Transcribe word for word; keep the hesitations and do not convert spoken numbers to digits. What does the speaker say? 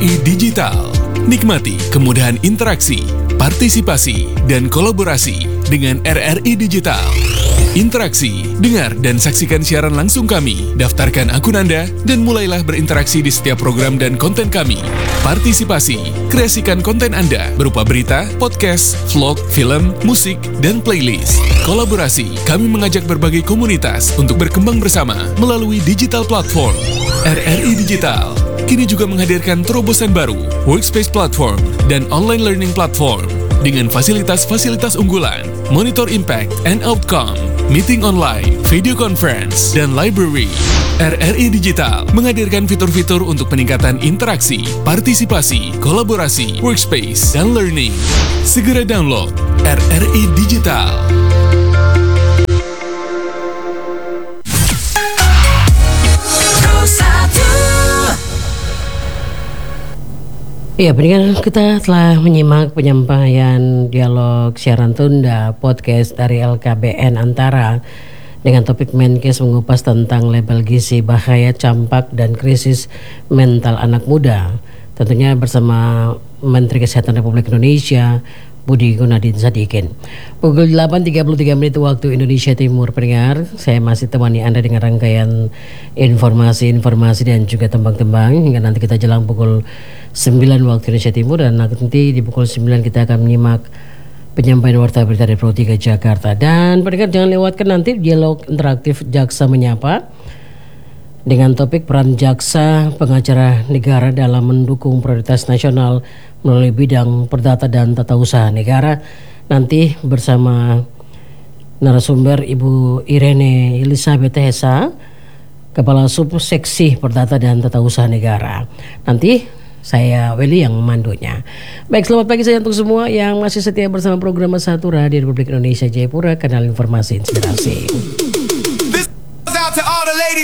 I Digital. Nikmati kemudahan interaksi, partisipasi, dan kolaborasi dengan R R I Digital. Interaksi, dengar dan saksikan siaran langsung kami, daftarkan akun Anda, dan mulailah berinteraksi di setiap program dan konten kami. Partisipasi, kreasikan konten Anda berupa berita, podcast, vlog, film, musik, dan playlist. Kolaborasi, kami mengajak berbagai komunitas untuk berkembang bersama melalui digital platform. R R I Digital kini juga menghadirkan terobosan baru, workspace platform, dan online learning platform dengan fasilitas-fasilitas unggulan, monitor impact and outcome, meeting online, video conference, dan library. R R I Digital menghadirkan fitur-fitur untuk peningkatan interaksi, partisipasi, kolaborasi, workspace, dan learning. Segera download R R I Digital. Ya, pendengar, kita telah menyimak penyampaian dialog siaran tunda podcast dari L K B N Antara dengan topik Menkes mengupas tentang label gizi bahaya campak dan krisis mental anak muda. Tentunya bersama Menteri Kesehatan Republik Indonesia Budi Gunadi Sadikin. Pukul delapan tiga puluh tiga menit waktu Indonesia Timur. Pendengar, saya masih temani Anda dengan rangkaian informasi-informasi dan juga tembang-tembang hingga nanti kita jelang pukul sembilan waktu Indonesia Timur, dan nanti di pukul sembilan kita akan menyimak penyampaian warta berita dari Pro tiga Jakarta. Dan pendengar, jangan lewatkan nanti dialog interaktif Jaksa Menyapa dengan topik peran jaksa pengacara negara dalam mendukung prioritas nasional melalui bidang perdata dan tata usaha negara. Nanti bersama narasumber Ibu Irene Elizabeth Hesa, Kepala Subseksi Perdata dan Tata Usaha Negara. Nanti saya Weli yang memandunya. Baik, selamat pagi saya untuk semua yang masih setia bersama program satu Radio Republik Indonesia Jayapura, kanal informasi inspirasi.